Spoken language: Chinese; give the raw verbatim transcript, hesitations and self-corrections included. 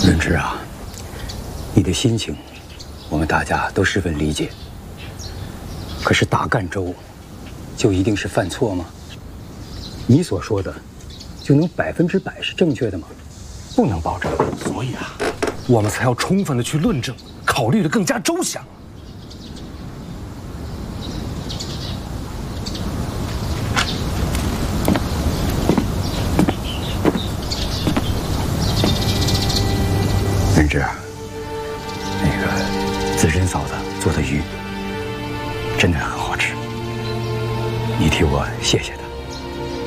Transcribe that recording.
润之啊，你的心情，我们大家都十分理解。可是大赣州，就一定是犯错吗？你所说的，就能百分之百是正确的吗？不能保证。 所以啊，我们才要充分的去论证，考虑的更加周详。 润之啊，那个子珍嫂子做的鱼真的很好吃，你替我谢谢她。